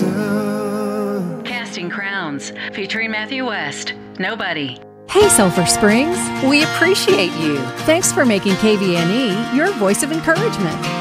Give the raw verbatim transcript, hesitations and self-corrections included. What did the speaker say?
sun. Casting Crowns, featuring Matthew West. Nobody. Hey, Sulphur Springs, we appreciate you. Thanks for making K V N E your voice of encouragement.